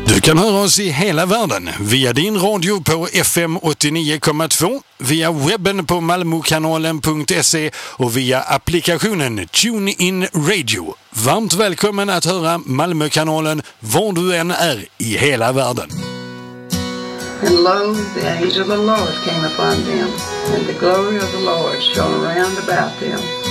Du kan höra oss i hela världen via din radio på FM 89,2, via webben på malmokanalen.se och via applikationen TuneIn Radio. Varmt välkommen att höra Malmökanalen var du än är i hela världen. And lo, the angel of the Lord came upon them, and the glory of the Lord shone round about them.